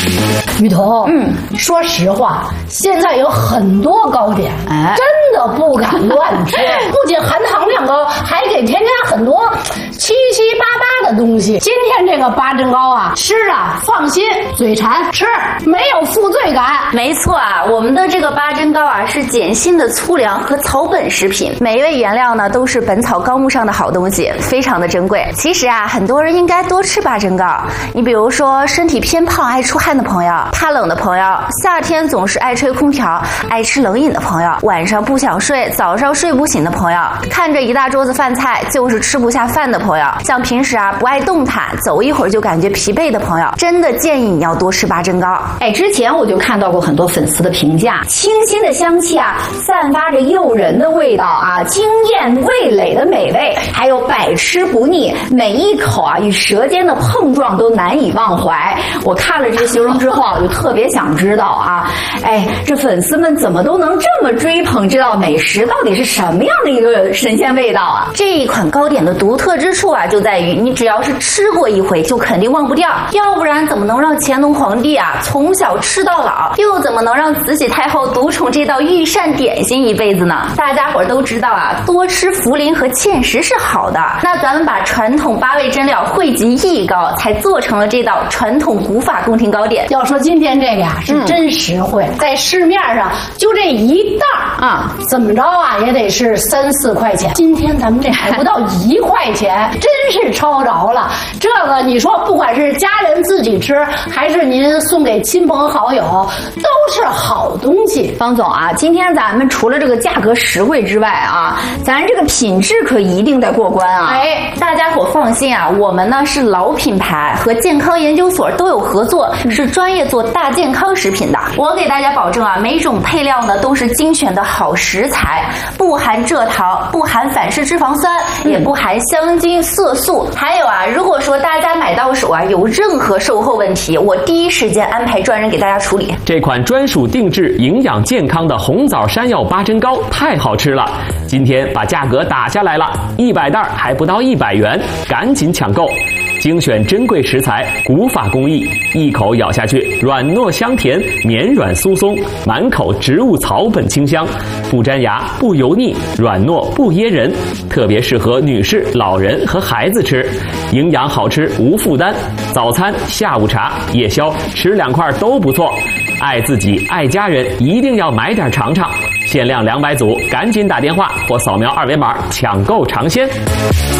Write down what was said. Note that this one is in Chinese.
雨桐，说实话，现在有很多糕点，真的不敢乱吃，不仅含糖量高，还给添加很多七七八八的东西。今天这个八珍糕啊，吃啊放心，嘴馋吃，没有负罪感。 没错啊，我们的这个八珍糕啊是碱性的粗粮和草本食品，每一味原料呢都是《本草纲目》上的好东西，非常的珍贵。其实啊，很多人应该多吃八珍糕。你比如说身体偏胖爱出汗的朋友，怕冷的朋友，夏天总是爱吹空调爱吃冷饮的朋友，晚上不想睡早上睡不醒的朋友，看着一大桌子饭菜就是吃不下饭的朋友，像平时啊不爱动弹走一会儿就感觉疲惫的朋友，真的建议你要多吃八珍糕。 之前我就看到过很多粉丝的评价，清新的香气啊，散发着诱人的味道啊，惊艳味蕾的美味，还有百吃不腻，每一口啊与舌尖的碰撞都难以忘怀。我看了这个形容之后，我就特别想知道啊，这粉丝们怎么都能这么追捧这道美食，到底是什么样的一个神仙味道啊？ 这一款糕点的独特之处啊，就在于你只要是吃过一回，就肯定忘不掉，要不然怎么能让乾隆皇帝啊从小吃到老，又怎么能让慈禧太后独宠这道御膳点心一辈子呢？大家伙都知道啊，多吃茯苓和芡实是好的，那咱们把传统8味真料汇集一糕，才做成了这道传统古法宫廷糕点。 要说今天这个呀，是真实惠，在市面上就这一袋啊，怎么着啊也得是3、4块钱。今天咱们这还不到1块钱，真是超着了。这个你说不管是家人自己吃，还是您送给亲朋好友，都是好东西。 方总啊，今天咱们除了这个价格实惠之外啊，咱这个品质可一定得过关啊！ 大家伙放心啊，我们呢是老品牌，和健康研究所都有合作，是专业做大健康食品的。我给大家保证啊，每种配料呢都是精选的好食材，不含蔗糖，不含反式脂肪酸，也不含香精、色素。还有啊，如果说大家买到手啊有任何售后问题，我第一时间安排专人给大家处理。 这款专属定制、营养健康的红枣山药八珍糕太好吃了，今天把价格打下来了，100袋还不到100元，赶紧抢购！精选珍贵食材，古法工艺，一口咬下去，软糯香甜，绵软酥松，满口植物草本清香，不粘牙，不油腻，软糯不噎人，特别适合女士、老人和孩子吃，营养好吃无负担，早餐、下午茶、夜宵吃2块都不错。爱自己爱家人，一定要买点尝尝，限量200组，赶紧打电话或扫描2维码抢购尝鲜。